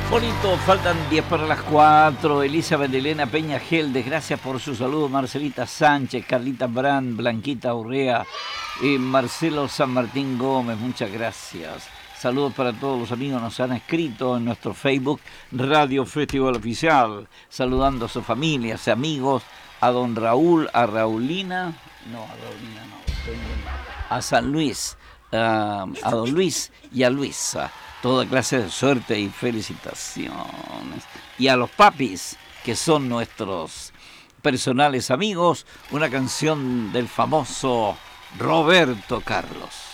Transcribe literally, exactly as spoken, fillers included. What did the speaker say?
Bonito, faltan diez para las cuatro. Elizabeth Elena Peña Geldes, gracias por su saludo. Marcelita Sánchez, Carlita Brand, Blanquita Urrea, eh, Marcelo San Martín Gómez, muchas gracias. Saludos para todos los amigos, nos han escrito en nuestro Facebook Radio Festival Oficial, saludando a sus familias, amigos, a don Raúl, a Raulina, no, a Raulina no, a San Luis, a, a don Luis y a Luisa. Toda clase de suerte y felicitaciones. Y a los papis, que son nuestros personales amigos, una canción del famoso Roberto Carlos.